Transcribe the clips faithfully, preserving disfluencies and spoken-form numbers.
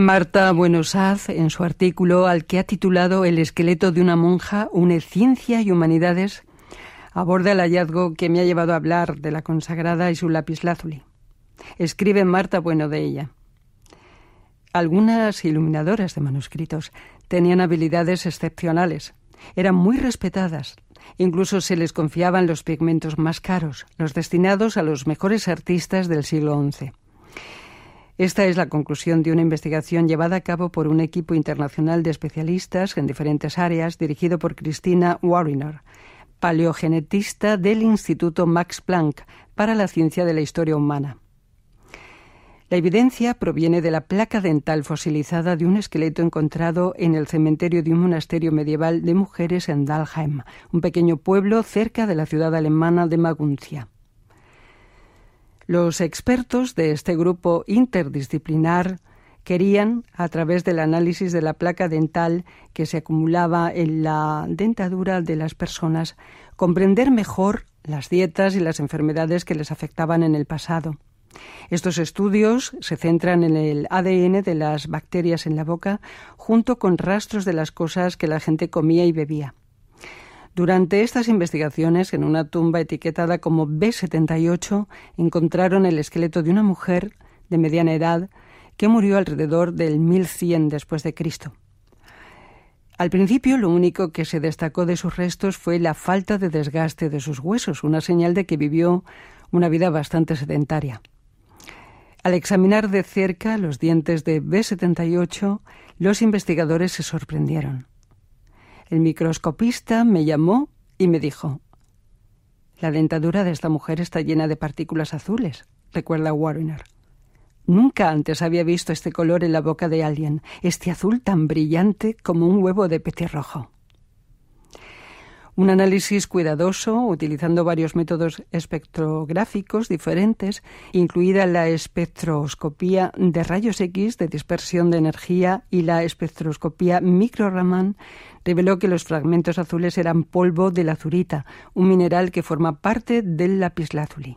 Marta Buenosaz, en su artículo al que ha titulado El esqueleto de una monja une ciencia y humanidades, aborda el hallazgo que me ha llevado a hablar de la consagrada y su lapislázuli. Escribe Marta Bueno de ella. Algunas iluminadoras de manuscritos tenían habilidades excepcionales, eran muy respetadas, incluso se les confiaban los pigmentos más caros, los destinados a los mejores artistas del siglo once. Esta es la conclusión de una investigación llevada a cabo por un equipo internacional de especialistas en diferentes áreas dirigido por Christina Warriner, paleogenetista del Instituto Max Planck para la ciencia de la historia humana. La evidencia proviene de la placa dental fosilizada de un esqueleto encontrado en el cementerio de un monasterio medieval de mujeres en Dalheim, un pequeño pueblo cerca de la ciudad alemana de Maguncia. Los expertos de este grupo interdisciplinar querían, a través del análisis de la placa dental que se acumulaba en la dentadura de las personas, comprender mejor las dietas y las enfermedades que les afectaban en el pasado. Estos estudios se centran en el A D N de las bacterias en la boca, junto con rastros de las cosas que la gente comía y bebía. Durante estas investigaciones, en una tumba etiquetada como B setenta y ocho, encontraron el esqueleto de una mujer de mediana edad que murió alrededor del mil cien después de Cristo. Al principio, lo único que se destacó de sus restos fue la falta de desgaste de sus huesos, una señal de que vivió una vida bastante sedentaria. Al examinar de cerca los dientes de B setenta y ocho, los investigadores se sorprendieron. El microscopista me llamó y me dijo: «La dentadura de esta mujer está llena de partículas azules», recuerda Warriner. «Nunca antes había visto este color en la boca de alguien, este azul tan brillante como un huevo de petirrojo». Un análisis cuidadoso, utilizando varios métodos espectrográficos diferentes, incluida la espectroscopía de rayos X de dispersión de energía y la espectroscopía micro-Raman, reveló que los fragmentos azules eran polvo de lazurita, un mineral que forma parte del lapislázuli.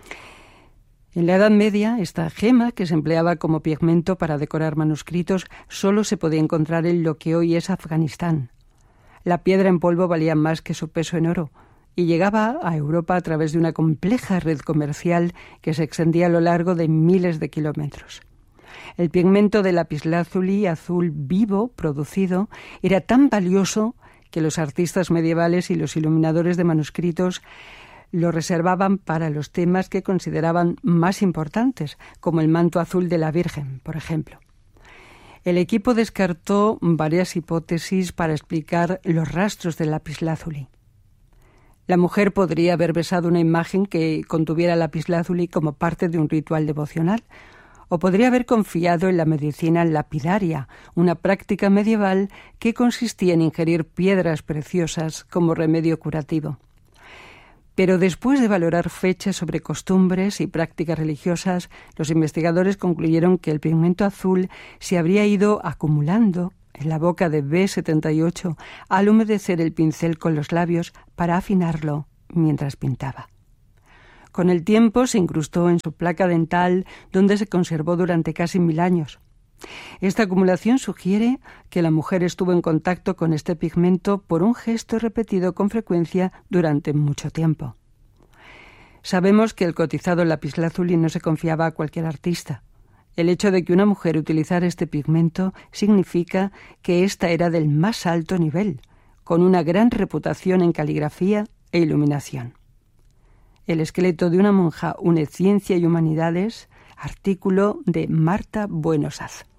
En la Edad Media, esta gema, que se empleaba como pigmento para decorar manuscritos, solo se podía encontrar en lo que hoy es Afganistán. La piedra en polvo valía más que su peso en oro y llegaba a Europa a través de una compleja red comercial que se extendía a lo largo de miles de kilómetros. El pigmento de lapislázuli azul vivo producido era tan valioso que los artistas medievales y los iluminadores de manuscritos lo reservaban para los temas que consideraban más importantes, como el manto azul de la Virgen, por ejemplo. El equipo descartó varias hipótesis para explicar los rastros del lapislázuli. La mujer podría haber besado una imagen que contuviera lapislázuli como parte de un ritual devocional, o podría haber confiado en la medicina lapidaria, una práctica medieval que consistía en ingerir piedras preciosas como remedio curativo. Pero después de valorar fechas sobre costumbres y prácticas religiosas, los investigadores concluyeron que el pigmento azul se habría ido acumulando en la boca de B setenta y ocho al humedecer el pincel con los labios para afinarlo mientras pintaba. Con el tiempo se incrustó en su placa dental, donde se conservó durante casi mil años. Esta acumulación sugiere que la mujer estuvo en contacto con este pigmento por un gesto repetido con frecuencia durante mucho tiempo. Sabemos que el cotizado lapislázuli no se confiaba a cualquier artista. El hecho de que una mujer utilizara este pigmento significa que ésta era del más alto nivel, con una gran reputación en caligrafía e iluminación. El esqueleto de una monja une ciencia y humanidades, artículo de Marta Buenosaz.